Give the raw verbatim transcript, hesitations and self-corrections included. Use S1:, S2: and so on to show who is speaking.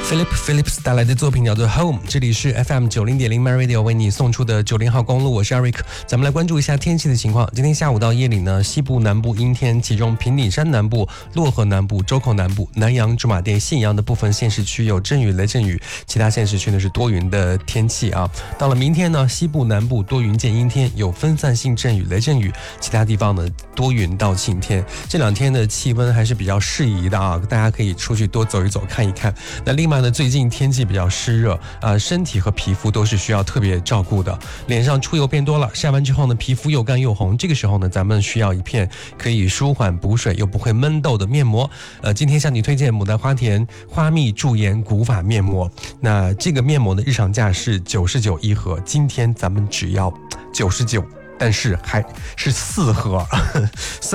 S1: Philip Phillips 带来的作品叫做 Home， 这里是 F M 九十点零 My Radio 为你送出的九零号公路，我是 Eric。 咱们来关注一下天气的情况。今天下午到夜里呢，西部南部阴天，其中平顶山南部、洛河南部、周口南部、南阳、驻马店、信阳的部分县市区有阵雨、雷阵雨，其他县市区呢是多云的天气啊。到了明天呢，西部南部多云见阴天，有分散性阵雨、雷阵雨，其他地方呢多云到晴天。这两天的气温还是比较适宜的啊，大家可以出去多走一走看一看。那另外呢，最近天气比较湿热啊，身体和皮肤都是需要特别照顾的。脸上出油变多了，晒完之后呢，皮肤又干又红，这个时候呢，咱们需要一片可以舒缓补水又不会闷痘的面膜。呃，今天向你推荐牡丹花田花蜜驻颜古法面膜。那这个面膜的日常价是九十九一盒，今天咱们只要九十九，但是还是四盒。